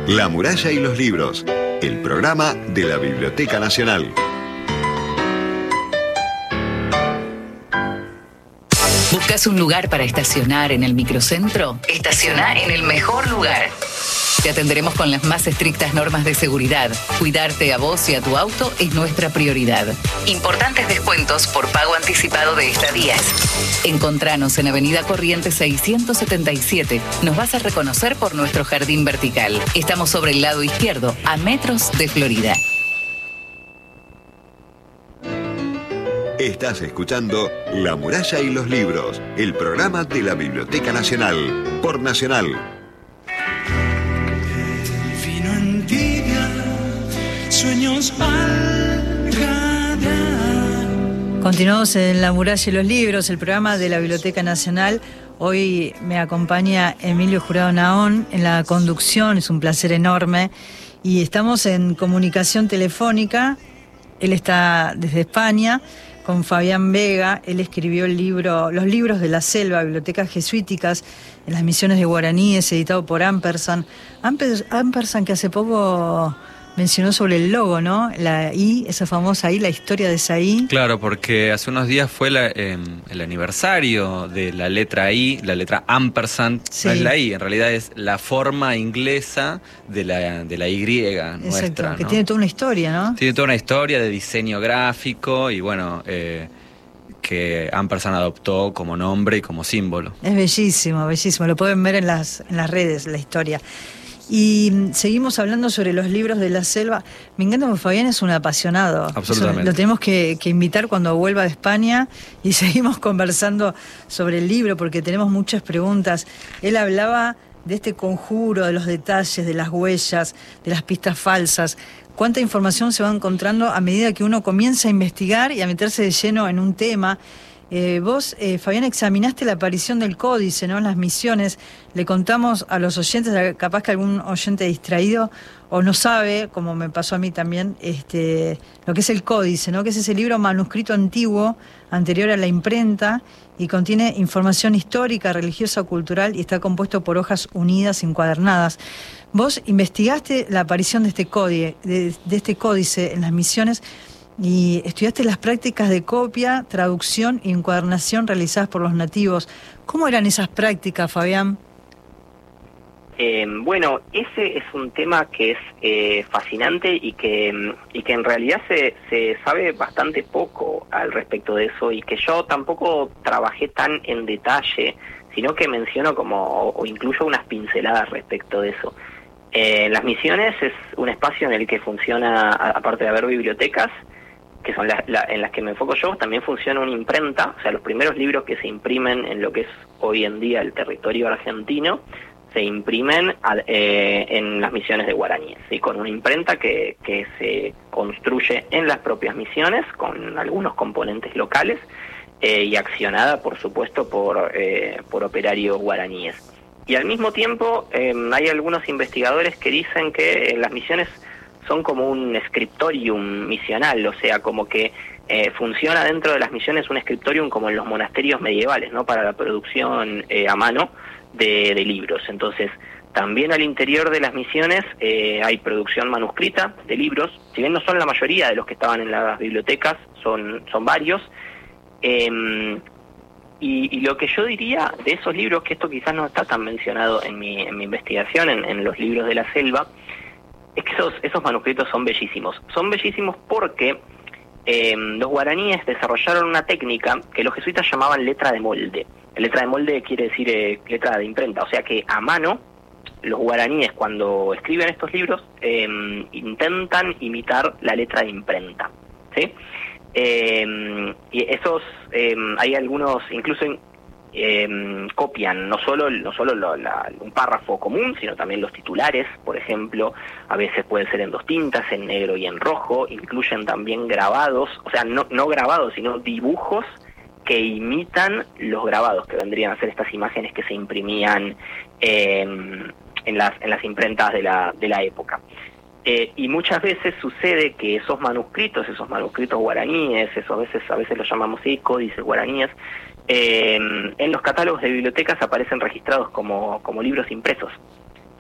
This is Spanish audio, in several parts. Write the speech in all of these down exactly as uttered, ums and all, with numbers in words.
La Muralla y los Libros, el programa de la Biblioteca Nacional. ¿Buscas un lugar para estacionar en el microcentro? Estaciona en el mejor lugar. Te atenderemos con las más estrictas normas de seguridad. Cuidarte a vos y a tu auto es nuestra prioridad. Importantes descuentos por pago anticipado de estadías. Encontranos en Avenida Corrientes seiscientos setenta y siete. Nos vas a reconocer por nuestro jardín vertical. Estamos sobre el lado izquierdo, a metros de Florida. Estás escuchando La Muralla y los Libros, el programa de la Biblioteca Nacional, por Nacional. Sueños al ganar. Continuamos en La Muralla y los Libros, el programa de la Biblioteca Nacional. Hoy me acompaña Emilio Jurado Naón en la conducción, es un placer enorme. Y estamos en comunicación telefónica. Él está desde España con Fabián Vega. Él escribió el libro Los Libros de la Selva, Bibliotecas Jesuíticas en las Misiones de Guaraníes, editado por Ampersand. Ampersand, que hace poco mencionó sobre el logo, ¿no? La I, esa famosa I, la historia de esa I. Claro, porque hace unos días fue la, eh, el aniversario de la letra I, la letra Ampersand. Sí. No es la I, en realidad es la forma inglesa de la, de la Y nuestra. Exacto, que ¿no? Tiene toda una historia, ¿no? Tiene toda una historia de diseño gráfico y bueno, eh, que Ampersand adoptó como nombre y como símbolo. Es bellísimo, bellísimo. Lo pueden ver en las, en las redes, la historia. Y seguimos hablando sobre los libros de la selva. Me encanta porque Fabián es un apasionado. Absolutamente. Eso, lo tenemos que, que invitar cuando vuelva de España y seguimos conversando sobre el libro porque tenemos muchas preguntas. Él hablaba de este conjuro, de los detalles, de las huellas, de las pistas falsas. Cuánta información se va encontrando a medida que uno comienza a investigar y a meterse de lleno en un tema. Eh, vos, eh, Fabián, examinaste la aparición del códice, ¿no? En las misiones. Le contamos a los oyentes, capaz que algún oyente distraído o no sabe, como me pasó a mí también, este, lo que es el códice, ¿no? Que es ese libro manuscrito antiguo, anterior a la imprenta, y contiene información histórica, religiosa, cultural, y está compuesto por hojas unidas, encuadernadas. Vos investigaste la aparición de este códice, de, de este códice en las misiones, y estudiaste las prácticas de copia, traducción y encuadernación realizadas por los nativos. ¿Cómo eran esas prácticas, Fabián? Eh, bueno, ese es un tema que es eh, fascinante y que y que en realidad se, se sabe bastante poco al respecto de eso, y que yo tampoco trabajé tan en detalle, sino que menciono como o, o incluyo unas pinceladas respecto de eso. Eh, las misiones es un espacio en el que funciona, aparte de haber bibliotecas, que son las la, en las que me enfoco yo, también funciona una imprenta. O sea, los primeros libros que se imprimen en lo que es hoy en día el territorio argentino se imprimen a, eh, en las misiones de guaraníes, ¿sí? Con una imprenta que, que se construye en las propias misiones con algunos componentes locales eh, y accionada, por supuesto, por, eh, por operarios guaraníes. Y al mismo tiempo eh, hay algunos investigadores que dicen que las misiones son como un scriptorium misional, o sea, como que eh, funciona dentro de las misiones un scriptorium como en los monasterios medievales, ¿no? Para la producción eh, a mano de, de libros. Entonces, también al interior de las misiones eh, hay producción manuscrita de libros, si bien no son la mayoría de los que estaban en las bibliotecas, son, son varios. Eh, y, y lo que yo diría de esos libros, que esto quizás no está tan mencionado en mi, en mi investigación, en, en los libros de la selva, es que esos, esos manuscritos son bellísimos. Son bellísimos porque eh, los guaraníes desarrollaron una técnica que los jesuitas llamaban letra de molde. Letra de molde quiere decir eh, letra de imprenta, o sea que a mano los guaraníes cuando escriben estos libros eh, intentan imitar la letra de imprenta, ¿sí? Eh, y esos, eh, hay algunos, incluso Eh, copian no solo no solo lo, la, un párrafo común, sino también los titulares, por ejemplo. A veces pueden ser en dos tintas, en negro y en rojo. Incluyen también grabados, o sea, no, no grabados, sino dibujos que imitan los grabados, que vendrían a ser estas imágenes que se imprimían eh, en las en las imprentas de la de la época. Eh, y muchas veces sucede que esos manuscritos, esos manuscritos guaraníes, esos a veces a veces los llamamos así, códices guaraníes, eh, en los catálogos de bibliotecas aparecen registrados como, como libros impresos.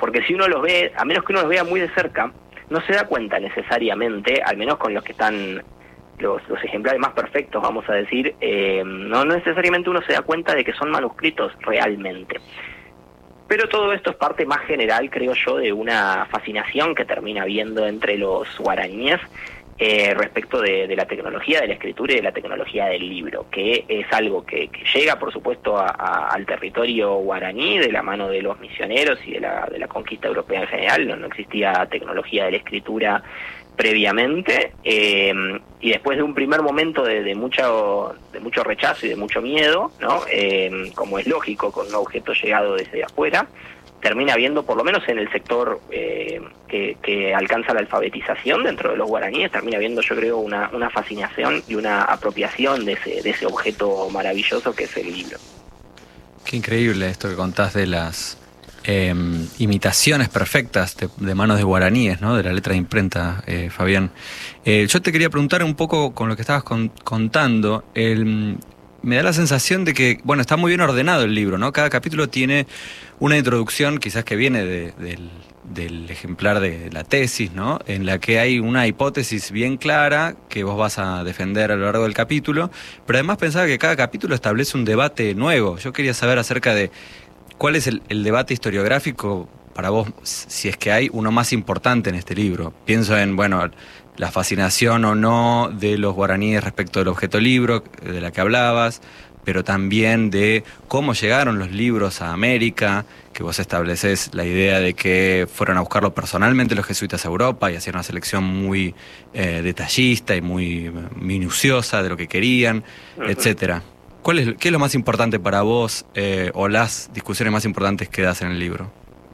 porque si uno los ve, a menos que uno los vea muy de cerca, no se da cuenta necesariamente, al menos con los que están los, los ejemplares más perfectos, vamos a decir, eh, no, no necesariamente uno se da cuenta de que son manuscritos realmente. Pero todo esto es parte más general, creo yo, de una fascinación que termina habiendo entre los guaraníes eh, respecto de, de la tecnología de la escritura y de la tecnología del libro, que es algo que, que llega, por supuesto, a, a, al territorio guaraní de la mano de los misioneros y de la, de la conquista europea en general. No, no existía tecnología de la escritura previamente, eh, y después de un primer momento de, de mucho de mucho rechazo y de mucho miedo, ¿no? Eh, como es lógico con un objeto llegado desde afuera, termina habiendo, por lo menos en el sector eh, que, que alcanza la alfabetización dentro de los guaraníes, termina habiendo, yo creo, una, una fascinación y una apropiación de ese, de ese objeto maravilloso que es el libro. Qué increíble esto que contás de las Eh, imitaciones perfectas de, de manos de guaraníes, ¿no? De la letra de imprenta, eh, Fabián. Eh, yo te quería preguntar un poco con lo que estabas con, contando. El, me da la sensación de que, bueno, está muy bien ordenado el libro, ¿no? Cada capítulo tiene una introducción, quizás que viene de, del, del ejemplar de la tesis, ¿no? En la que hay una hipótesis bien clara que vos vas a defender a lo largo del capítulo, pero además pensaba que cada capítulo establece un debate nuevo. Yo quería saber acerca de ¿cuál es el, el debate historiográfico para vos, si es que hay uno más importante en este libro? Pienso en, bueno, la fascinación o no de los guaraníes respecto del objeto libro, de la que hablabas, pero también de cómo llegaron los libros a América, que vos estableces la idea de que fueron a buscarlo personalmente los jesuitas a Europa y hacían una selección muy eh, detallista y muy minuciosa de lo que querían, uh-huh. etcétera. ¿Cuál es, ¿Qué es lo más importante para vos eh, o las discusiones más importantes que das en el libro?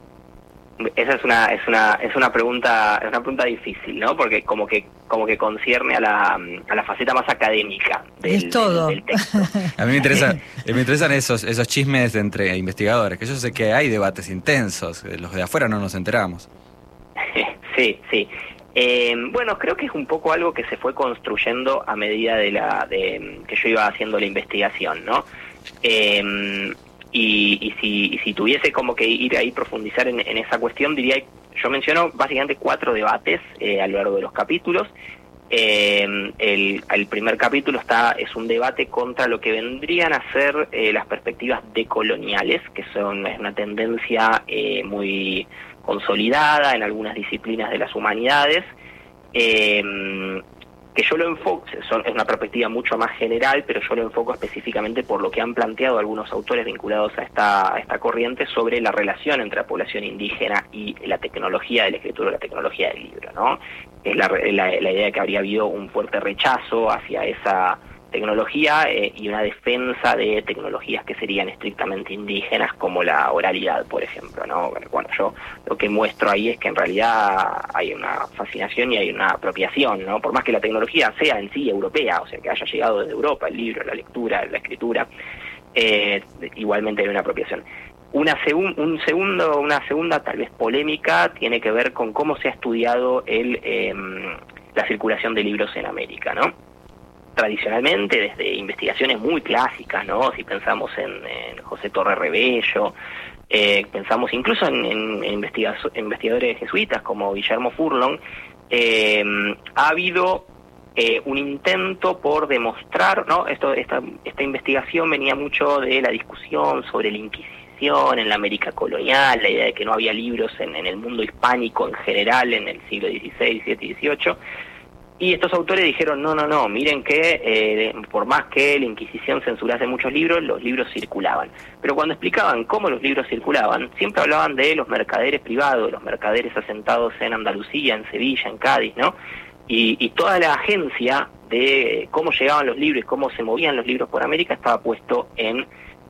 Esa es una es una es una pregunta es una pregunta difícil, ¿no? Porque como que como que concierne a la a la faceta más académica del, es todo. del, del texto. A mí me interesa me interesan esos esos chismes entre investigadores, que yo sé que hay debates intensos, los de afuera no nos enteramos. Sí, sí. Eh, bueno, creo que es un poco algo que se fue construyendo a medida de la de que yo iba haciendo la investigación, ¿no? Eh, y, y, si, y si tuviese como que ir ahí profundizar en, en esa cuestión, diría, yo menciono básicamente cuatro debates eh, a lo largo de los capítulos. Eh, el, el primer capítulo está es un debate contra lo que vendrían a ser eh, las perspectivas decoloniales, que son es una tendencia eh, muy consolidada en algunas disciplinas de las humanidades, eh, que yo lo enfoco, son, es una perspectiva mucho más general, pero yo lo enfoco específicamente por lo que han planteado algunos autores vinculados a esta, a esta corriente sobre la relación entre la población indígena y la tecnología de la escritura, la tecnología del libro, ¿no? Es la, la, la idea de que habría habido un fuerte rechazo hacia esa tecnología eh, y una defensa de tecnologías que serían estrictamente indígenas, como la oralidad, por ejemplo, ¿no? Bueno, yo lo que muestro ahí es que en realidad hay una fascinación y hay una apropiación, ¿no? Por más que la tecnología sea en sí europea, o sea, que haya llegado desde Europa, el libro, la lectura, la escritura, eh, igualmente hay una apropiación. Una segun, un segundo, una segunda tal vez polémica tiene que ver con cómo se ha estudiado el eh, la circulación de libros en América, ¿no? Tradicionalmente, desde investigaciones muy clásicas, ¿no? Si pensamos en, en José Torre Rebello, eh, pensamos incluso en, en, en investigadores jesuitas como Guillermo Furlong, eh, ha habido eh, un intento por demostrar, ¿no? Esto, esta, esta investigación venía mucho de la discusión sobre la Inquisición en la América colonial, la idea de que no había libros en, en el mundo hispánico en general en el siglo dieciséis, diecisiete y dieciocho. Y estos autores dijeron, no, no, no, miren que eh, por más que la Inquisición censurase muchos libros, los libros circulaban. Pero cuando explicaban cómo los libros circulaban, siempre hablaban de los mercaderes privados, los mercaderes asentados en Andalucía, en Sevilla, en Cádiz, ¿no? Y, y toda la agencia de cómo llegaban los libros y cómo se movían los libros por América estaba puesto en,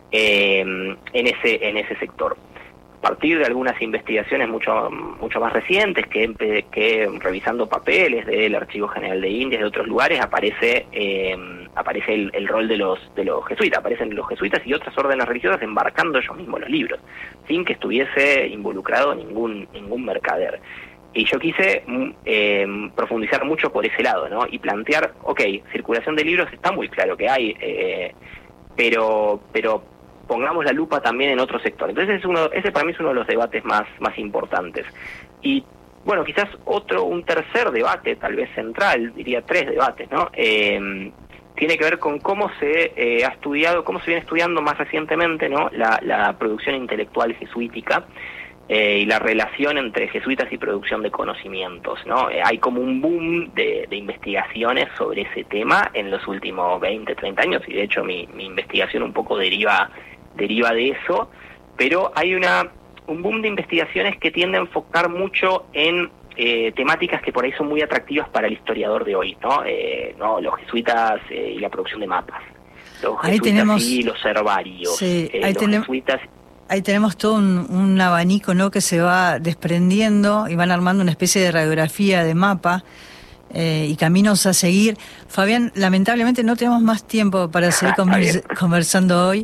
eh, en, ese, en ese sector. A partir de algunas investigaciones mucho mucho más recientes, que, que revisando papeles del Archivo General de Indias, de otros lugares, aparece eh, aparece el, el rol de los de los jesuitas, aparecen los jesuitas y otras órdenes religiosas embarcando ellos mismos los libros, sin que estuviese involucrado ningún ningún mercader. Y yo quise eh, profundizar mucho por ese lado, ¿no? Y plantear, ok, circulación de libros está muy claro que hay, eh, pero pero pongamos la lupa también en otro sector. Entonces es uno, ese para mí es uno de los debates más, más importantes. Y bueno, quizás otro, un tercer debate, tal vez central, diría tres debates, ¿no? Eh, tiene que ver con cómo se eh, ha estudiado, cómo se viene estudiando más recientemente, ¿no? La, la producción intelectual jesuítica eh, y la relación entre jesuitas y producción de conocimientos, ¿no? Eh, hay como un boom de, de investigaciones sobre ese tema en los últimos veinte, treinta años, y de hecho mi, mi investigación un poco deriva, deriva de eso, pero hay una un boom de investigaciones que tiende a enfocar mucho en eh, temáticas que por ahí son muy atractivas para el historiador de hoy, ¿no? Eh, ¿no? Los jesuitas eh, y la producción de mapas, los ahí jesuitas tenemos, y los herbarios, sí, eh, ahí los tenem- jesuitas... Ahí tenemos todo un, un abanico, ¿no?, que se va desprendiendo y van armando una especie de radiografía de mapa eh, y caminos a seguir. Fabián, lamentablemente no tenemos más tiempo para seguir convers- conversando hoy,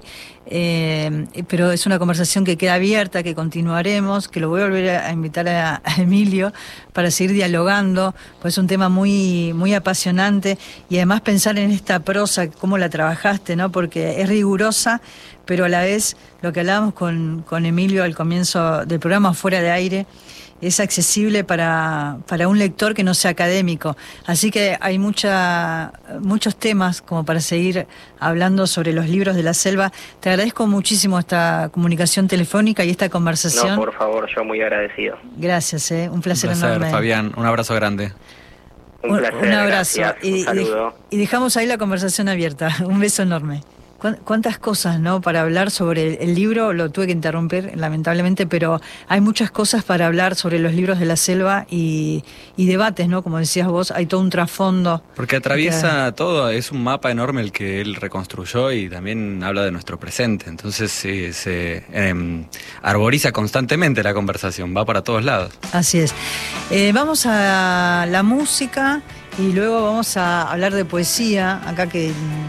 eh, pero es una conversación que queda abierta, que continuaremos, que lo voy a volver a invitar a, a Emilio para seguir dialogando, pues es un tema muy, muy apasionante, y además pensar en esta prosa, cómo la trabajaste, ¿no?, porque es rigurosa, pero a la vez, lo que hablábamos con, con Emilio al comienzo del programa, fuera de aire, es accesible para, para un lector que no sea académico. Así que hay mucha, muchos temas como para seguir hablando sobre los libros de la selva. Te agradezco muchísimo esta comunicación telefónica y esta conversación. No, por favor, yo muy agradecido. Gracias, eh, un placer, un placer enorme. Fabián, un abrazo grande. Un placer, un abrazo. gracias, Y, un saludo. y, y dejamos ahí la conversación abierta. Un beso enorme. Cuántas cosas, ¿no?, para hablar sobre el libro. Lo tuve que interrumpir, lamentablemente, pero hay muchas cosas para hablar sobre los libros de la selva y, y debates, ¿no? Como decías vos, hay todo un trasfondo. Porque atraviesa que... todo, es un mapa enorme el que él reconstruyó y también habla de nuestro presente. Entonces sí, se eh, arboriza constantemente la conversación, va para todos lados. Así es. Eh, vamos a la música y luego vamos a hablar de poesía, acá que...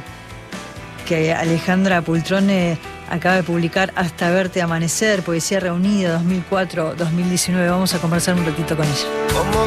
que Alejandra Pultrone acaba de publicar Hasta verte amanecer, Poesía Reunida dos mil cuatro a dos mil diecinueve. Vamos a conversar un ratito con ella.